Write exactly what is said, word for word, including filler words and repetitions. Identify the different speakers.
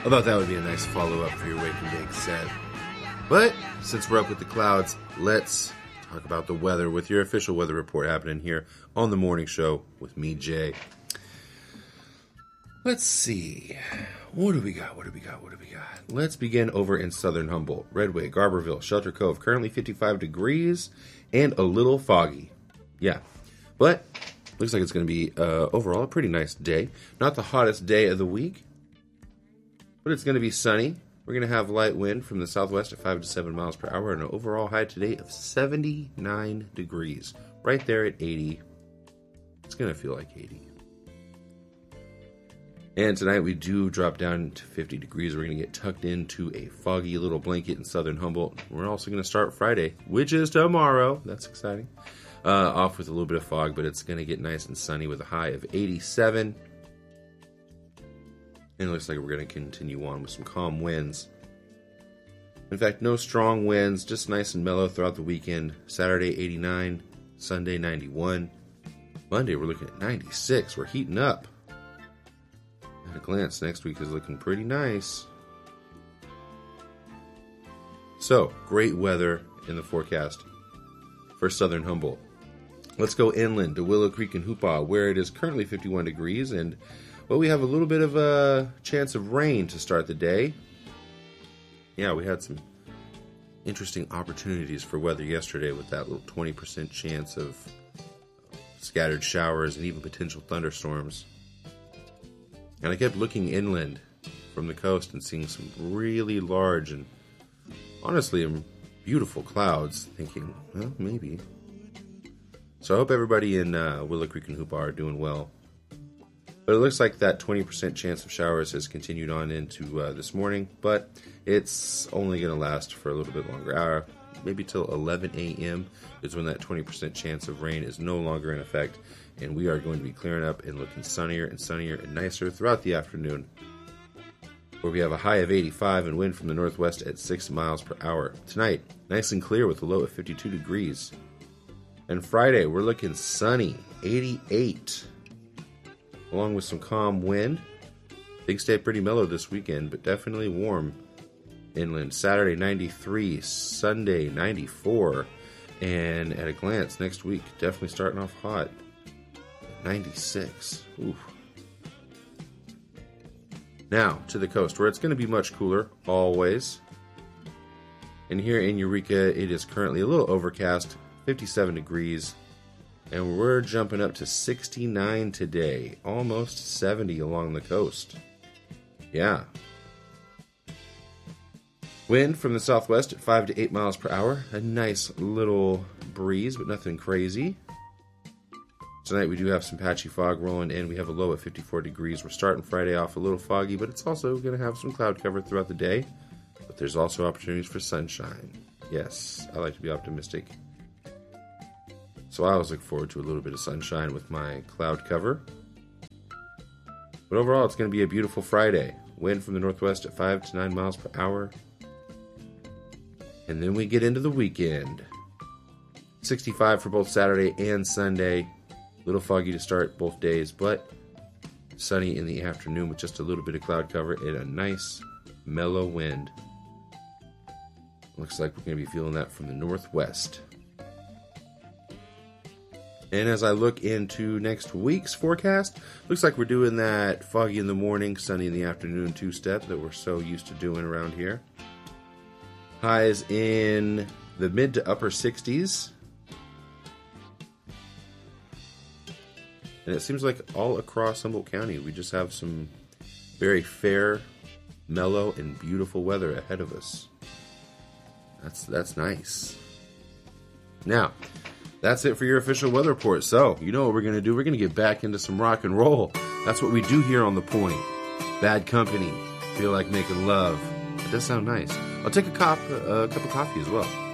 Speaker 1: I thought that would be a nice follow-up for your Wake and Bake set. But, since we're up with the clouds, let's talk about the weather with your official weather report happening here on the morning show with me, Jay. Let's see. What do we got? What do we got? What do we got? Let's begin over in southern Humboldt. Redway, Garberville, Shelter Cove, currently fifty-five degrees and a little foggy. Yeah. But, looks like it's going to be, uh, overall, a pretty nice day. Not the hottest day of the week, but it's going to be sunny. We're going to have light wind from the southwest at five to seven miles per hour and an overall high today of seventy-nine degrees. Right there at eighty. It's going to feel like eighty. And tonight we do drop down to fifty degrees. We're going to get tucked into a foggy little blanket in southern Humboldt. We're also going to start Friday, which is tomorrow. That's exciting. Uh, off with a little bit of fog, but it's going to get nice and sunny with a high of eighty-seven. And it looks like we're going to continue on with some calm winds. In fact, no strong winds, just nice and mellow throughout the weekend. Saturday, eighty-nine. Sunday, ninety-one. Monday, we're looking at ninety-six. We're heating up. At a glance, next week is looking pretty nice. So, great weather in the forecast for southern Humboldt. Let's go inland to Willow Creek and Hoopaw, where it is currently fifty-one degrees, and well, we have a little bit of a chance of rain to start the day. Yeah, we had some interesting opportunities for weather yesterday with that little twenty percent chance of scattered showers and even potential thunderstorms. And I kept looking inland from the coast and seeing some really large and honestly beautiful clouds, thinking, well, maybe. So I hope everybody in uh, Willow Creek and Hoopaw are doing well. But it looks like that twenty percent chance of showers has continued on into uh, this morning, but it's only going to last for a little bit longer. Uh, maybe till eleven a.m. is when that twenty percent chance of rain is no longer in effect, and we are going to be clearing up and looking sunnier and sunnier and nicer throughout the afternoon, where we have a high of eighty-five and wind from the northwest at six miles per hour. Tonight, nice and clear with a low of fifty-two degrees. And Friday, we're looking sunny, eighty-eight, along with some calm wind. Things stay pretty mellow this weekend, but definitely warm inland. Saturday, ninety-three, Sunday, ninety-four, and at a glance, next week, definitely starting off hot, ninety-six. Ooh. Now, to the coast, where it's going to be much cooler, always. And here in Eureka, it is currently a little overcast, fifty-seven degrees, and we're jumping up to sixty-nine today, almost seventy along the coast. Yeah. Wind from the southwest at five to eight miles per hour, a nice little breeze, but nothing crazy. Tonight we do have some patchy fog rolling in. We have a low of fifty-four degrees. We're starting Friday off a little foggy, but it's also going to have some cloud cover throughout the day. But there's also opportunities for sunshine. Yes, I like to be optimistic. So I always look forward to a little bit of sunshine with my cloud cover. But overall, it's going to be a beautiful Friday. Wind from the northwest at five to nine miles per hour. And then we get into the weekend. sixty-five for both Saturday and Sunday. A little foggy to start both days, but sunny in the afternoon with just a little bit of cloud cover and a nice, mellow wind. Looks like we're going to be feeling that from the northwest. And as I look into next week's forecast, looks like we're doing that foggy in the morning, sunny in the afternoon two-step that we're so used to doing around here. Highs in the mid to upper sixties. And it seems like all across Humboldt County, we just have some very fair, mellow, and beautiful weather ahead of us. That's that's nice. Now, that's it for your official weather report. So, you know what we're going to do? We're going to get back into some rock and roll. That's what we do here on The Point. Bad Company. Feel like making love. It does sound nice. I'll take a cup, a cup of coffee as well.